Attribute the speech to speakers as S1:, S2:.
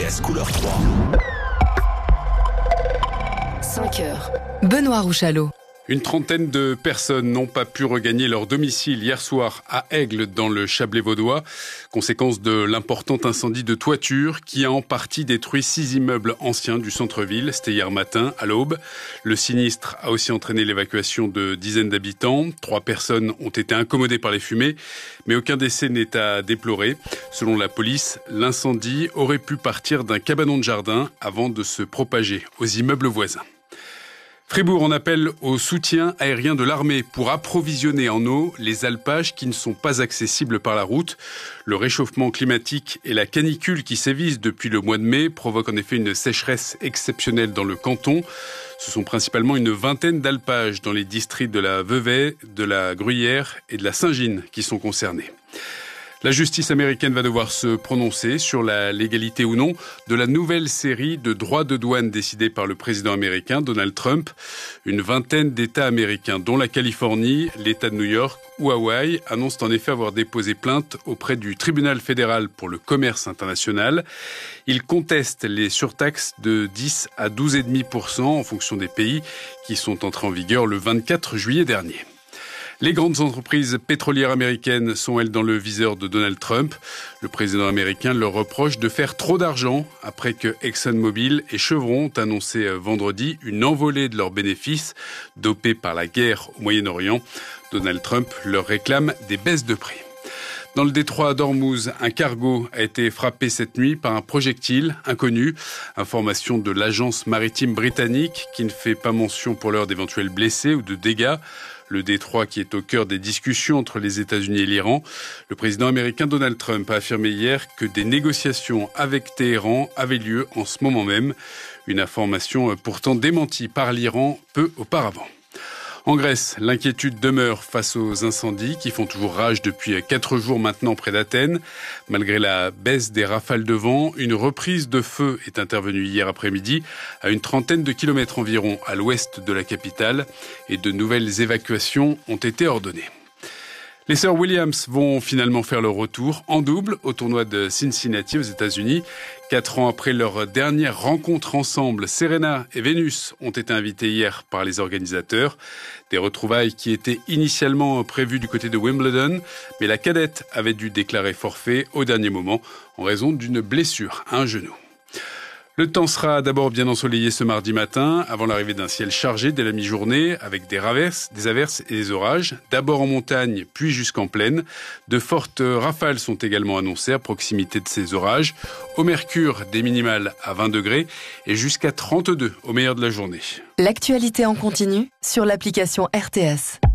S1: RTS couleur 3.
S2: 5 heures. Benoît Rouchalot.
S3: Une trentaine de personnes n'ont pas pu regagner leur domicile hier soir à Aigle, dans le Chablais vaudois, conséquence de l'important incendie de toiture qui a en partie détruit 6 immeubles anciens du centre-ville. C'était hier matin, à l'aube. Le sinistre a aussi entraîné l'évacuation de dizaines d'habitants. 3 personnes ont été incommodées par les fumées, mais aucun décès n'est à déplorer. Selon la police, l'incendie aurait pu partir d'un cabanon de jardin avant de se propager aux immeubles voisins. Fribourg en appelle au soutien aérien de l'armée pour approvisionner en eau les alpages qui ne sont pas accessibles par la route. Le réchauffement climatique et la canicule qui sévissent depuis le mois de mai provoquent en effet une sécheresse exceptionnelle dans le canton. Ce sont principalement une vingtaine d'alpages dans les districts de la Vevey, de la Gruyère et de la Saint-Gine qui sont concernés. La justice américaine va devoir se prononcer sur la légalité ou non de la nouvelle série de droits de douane décidés par le président américain Donald Trump. Une vingtaine d'États américains, dont la Californie, l'État de New York ou Hawaï, annoncent en effet avoir déposé plainte auprès du tribunal fédéral pour le commerce international. Ils contestent les surtaxes de 10 à 12,5% en fonction des pays qui sont entrés en vigueur le 24 juillet dernier. Les grandes entreprises pétrolières américaines sont, elles, dans le viseur de Donald Trump. Le président américain leur reproche de faire trop d'argent après que ExxonMobil et Chevron ont annoncé vendredi une envolée de leurs bénéfices dopés par la guerre au Moyen-Orient. Donald Trump leur réclame des baisses de prix. Dans le détroit d'Ormuz, un cargo a été frappé cette nuit par un projectile inconnu. Information de l'agence maritime britannique qui ne fait pas mention pour l'heure d'éventuels blessés ou de dégâts. Le détroit qui est au cœur des discussions entre les États-Unis et l'Iran. Le président américain Donald Trump a affirmé hier que des négociations avec Téhéran avaient lieu en ce moment même. Une information pourtant démentie par l'Iran peu auparavant. En Grèce, l'inquiétude demeure face aux incendies qui font toujours rage depuis 4 jours maintenant près d'Athènes. Malgré la baisse des rafales de vent, une reprise de feu est intervenue hier après-midi à une trentaine de kilomètres environ à l'ouest de la capitale et de nouvelles évacuations ont été ordonnées. Les sœurs Williams vont finalement faire leur retour en double au tournoi de Cincinnati aux États-Unis. 4 ans après leur dernière rencontre ensemble, Serena et Venus ont été invitées hier par les organisateurs. Des retrouvailles qui étaient initialement prévues du côté de Wimbledon, mais la cadette avait dû déclarer forfait au dernier moment en raison d'une blessure à un genou. Le temps sera d'abord bien ensoleillé ce mardi matin, avant l'arrivée d'un ciel chargé dès la mi-journée, avec des averses et des orages, d'abord en montagne, puis jusqu'en plaine. De fortes rafales sont également annoncées à proximité de ces orages. Au mercure, des minimales à 20 degrés et jusqu'à 32 au meilleur de la journée.
S2: L'actualité en continu sur l'application RTS.